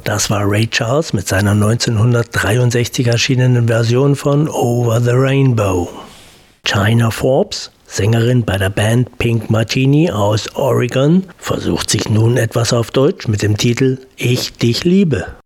Das war Ray Charles mit seiner 1963 erschienenen Version von Over the Rainbow. China Forbes, Sängerin bei der Band Pink Martini aus Oregon, versucht sich nun etwas auf Deutsch mit dem Titel Ich dich liebe.